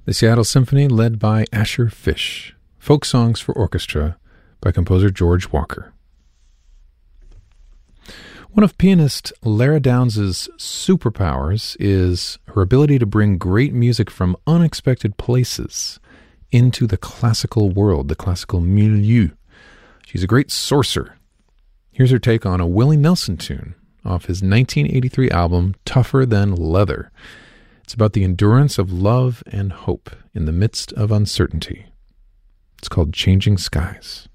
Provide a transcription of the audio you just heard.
The Seattle Symphony, led by Asher Fish. Folk Songs for Orchestra by composer George Walker. One of pianist Lara Downs' superpowers is her ability to bring great music from unexpected places into the classical world, the classical milieu. She's a great sorcerer. Here's her take on a Willie Nelson tune off his 1983 album, Tougher Than Leather. It's about the endurance of love and hope in the midst of uncertainty. It's called Changing Skies.